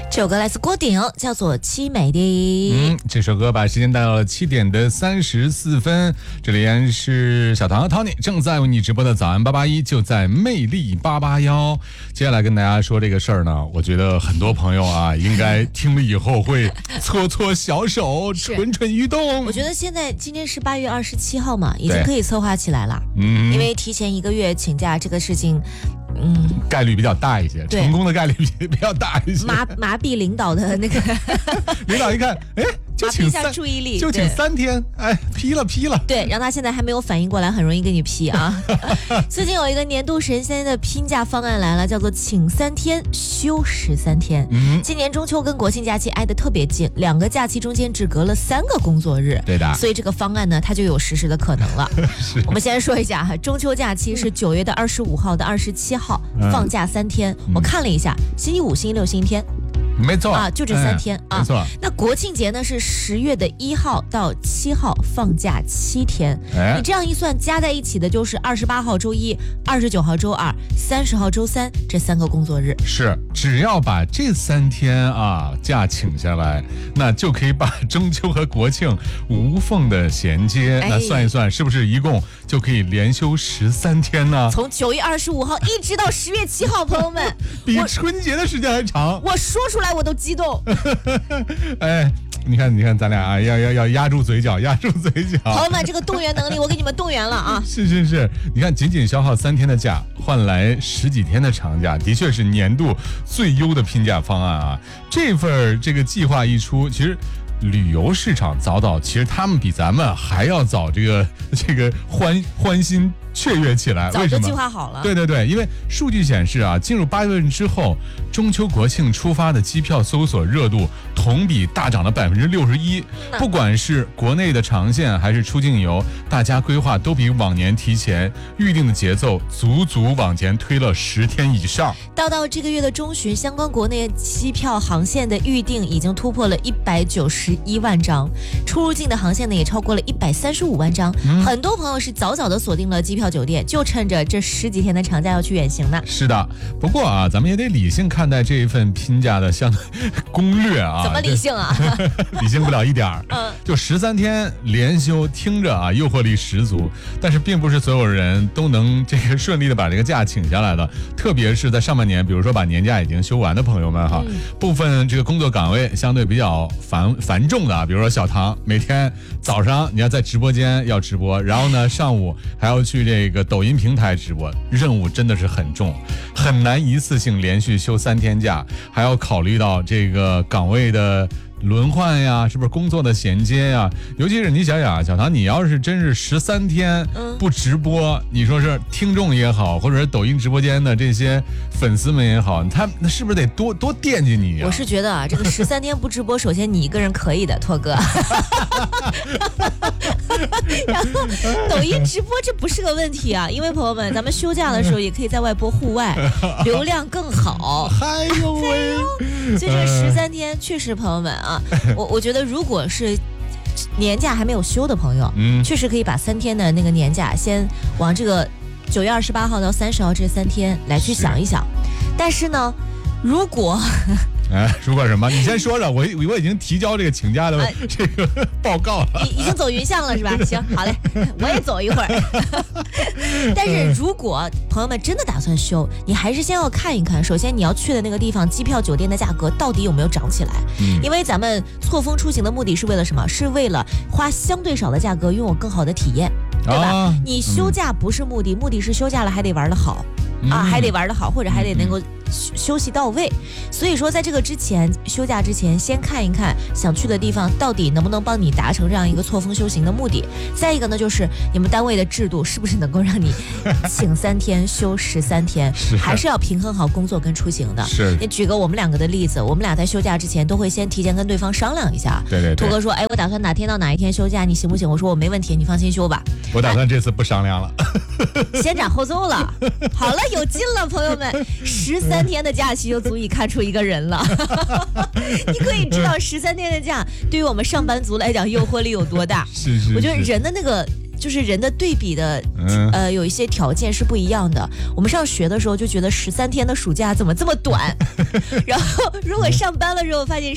这首歌来自郭顶，叫做《凄美的》。 这首歌把时间带到了7点的34分。这里依然是小唐和 Tony 正在为你直播的早安881，就在魅力881。接下来跟大家说这个事儿呢，我觉得很多朋友啊，应该听了以后会搓搓小手，蠢蠢欲动。 我觉得今天是8月27号嘛，已经可以策划起来了。因为提前1个月请假这个事情。 概率比较大一些，成功的概率比较大一些。 麻痹领导的那个， 领导一看，哎，就请注意力， 就请3天，哎，批了。 对，让他现在还没有反应过来，很容易给你批啊。最近有一个年度神仙的拼假方案来了，叫做请3天休13天。今年中秋跟国庆假期挨得特别近，2个假期中间只隔了3个工作日。 对的， 所以这个方案呢，它就有实施的可能了。我们先说一下哈，中秋假期是9月的25号到27号，放假3天。我看了一下，星期五、星期六、星期天。 没错啊，就这3天啊。 没错。 那国庆节呢是10月的1号到7号，放假7天。你这样一算，加在一起的就是28号周一、29号周二、30号周三这3个工作日。 是，只要把这3天啊假请下来，那就可以把中秋和国庆无缝的衔接。那算一算，是不是一共就可以连休13天呢？ 从9月25号一直到10月7号，朋友们， 比春节的时间还长。 我说出来我都激动。 哎，你看咱俩啊，要压住嘴角。 朋友们，这个动员能力我给你们动员了啊！ 是，你看仅消耗3天的假，换来10几天的长假，的确是年度最优的拼假方案啊！这份这个计划一出，其实旅游市场其实他们比咱们还要早，这个欢欣雀跃起来， 早就计划好了。 对，因为数据显示啊，进入8月份之后，中秋国庆出发的机票搜索热度同比大涨了61%。不管是国内的长线还是出境游，大家规划都比往年提前，预定的节奏足往前推了10天以上。 到这个月的中旬，相关国内机票航线的预定已经突破了191万张，出入境的航线呢也超过了135万张。很多朋友是早的锁定了机票酒店，就趁着这10几天的长假要去远行呢。 是的，不过啊，咱们也得理性看待这一份拼假的相对攻略啊。 怎么理性啊？ 理性不了一点儿。就13天连休，听着啊诱惑力十足，但是并不是所有人都能这个顺利的把这个假请下来的。特别是在上半年，比如说把年假已经休完的朋友们哈，部分这个工作岗位相对比较繁重的啊，比如说小唐，每天早上你要在直播间要直播，然后呢上午还要去这个抖音平台直播，任务真的是很重，很难一次性连续休3天假，还要考虑到这个岗位的轮换呀，是不是工作的衔接呀？尤其是你想想，小唐，你要是真是13天不直播，你说是听众也好，或者是抖音直播间的这些粉丝们也好，那是不是得多惦记你呀？ 我是觉得啊，这个13天不直播，首先你一个人可以的，拓哥。然后抖音直播这不是个问题啊，因为朋友们，咱们休假的时候也可以在外播户外，流量更好。 哎呦喂！ 所以这13天确实，朋友们啊，我觉得如果是年假还没有休的朋友，确实可以把3天的那个年假先往这个9月28号到30号这3天来去想一想。但是呢，如果什么？你先说着，我已经提交这个请假的这个报告了， 已经走云象了是吧？行，好嘞，我也走一会儿。但是如果朋友们真的打算休，你还是先要看一看，首先你要去的那个地方，机票、酒店的价格到底有没有涨起来？因为咱们错峰出行的目的是为了什么？是为了花相对少的价格拥有更好的体验，对吧？你休假不是目的，目的是休假了还得玩得好。还得玩得好，或者还得能够休息到位。所以说在这个之前，休假之前先看一看想去的地方到底能不能帮你达成这样一个错峰休行的目的。再一个呢，就是你们单位的制度是不是能够让你请3天休13天，还是要平衡好工作跟出行的。 是， 你举个我们两个的例子，我们俩在休假之前都会先提前跟对方商量一下。 对， 兔哥说，我打算哪天到哪一天休假，你行不行？我说我没问题，你放心休吧。 我打算这次不商量了， 先斩后奏了。好了，有劲了，朋友们，13天的假期就足以看出一个人了。你可以知道13天的假对于我们上班族来讲诱惑力有多大。 是， 我觉得人的那个就是人的对比的，有一些条件是不一样的。我们上学的时候就觉得13天的暑假怎么这么短，然后如果上班了之后发现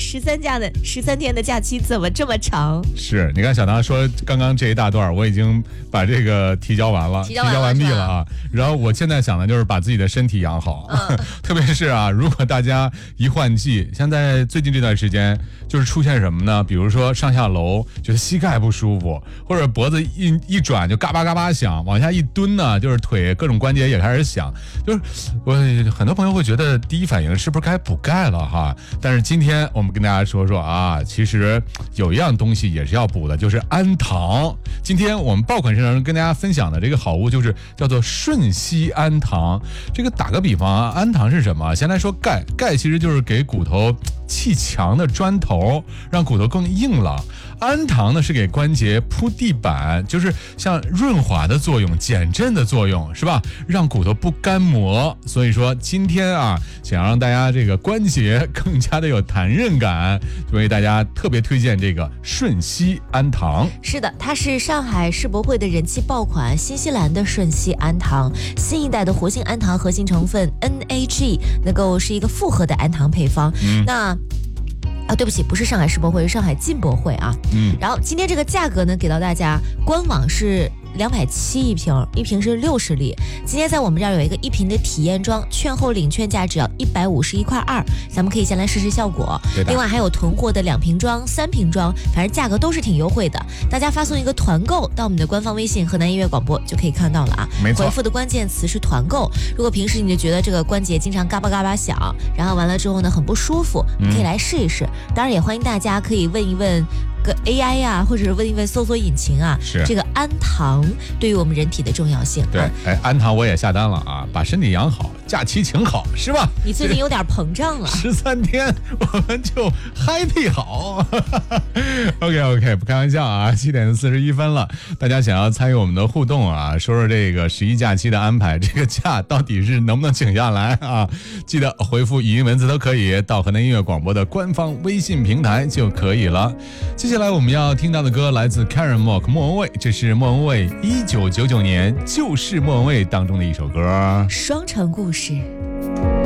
13天的假期怎么这么长？ 是，你看小唐说刚刚这一大段，我已经把这个提交完了，提交完毕了啊。然后我现在想的就是把自己的身体养好，特别是啊，如果大家一换季，像在最近这段时间，就是出现什么呢？比如说上下楼觉得膝盖不舒服，或者脖子一转就嘎巴嘎巴响，往下一蹲呢，就是腿各种关节也开始响。就是我很多朋友会觉得第一反应是不是该补钙了哈？但是今天我们跟大家说说啊，其实有一样东西也是要补的，就是氨糖。今天我们爆款生人跟大家分享的这个好物就是叫做顺硒氨糖。这个打个比方啊，氨糖是什么？先来说钙，钙其实就是给骨头砌墙的砖头，让骨头更硬朗。氨糖呢是给关节铺地板，就是像润滑的作用、减震的作用，是吧？让骨头不干磨。所以说今天啊，想让大家这个关节更加的有弹韧感，就为大家特别推荐这个顺硒氨糖。 是的，它是上海世博会的人气爆款，新西兰的顺硒氨糖，新一代的活性氨糖核心成分 NAG 能够是一个复合的氨糖配方。对不起，不是上海世博会，是上海进博会啊。然后今天这个价格呢，给到大家，官网是270一瓶，一瓶是60粒。今天在我们这儿有一个1瓶的体验装，券后领券价只要151.2块，咱们可以先来试试效果。另外还有囤货的2瓶装、3瓶装，反正价格都是挺优惠的。大家发送一个团购到我们的官方微信河南音乐广播就可以看到了啊。 没错， 回复的关键词是团购。如果平时你就觉得这个关节经常嘎巴嘎巴响，然后完了之后呢很不舒服，你可以来试一试。当然也欢迎大家可以问一问个 AI 呀，或者是问一问搜索引擎啊，这个氨糖对于我们人体的重要性。 对，氨糖我也下单了啊，把身体养好，假期请好，是吧？ 你最近有点膨胀了。 13天我们就 happy 好。OK， 不开玩笑啊，7点41分了，大家想要参与我们的互动啊，说说这个11假期的安排，这个假到底是能不能请下来啊？记得回复语音文字都可以，到河南音乐广播的官方微信平台就可以了。接下来我们要听到的歌来自 Karen Mock 莫文蔚，这是莫文蔚1999年《旧事莫文蔚》当中的一首歌， 双城故事。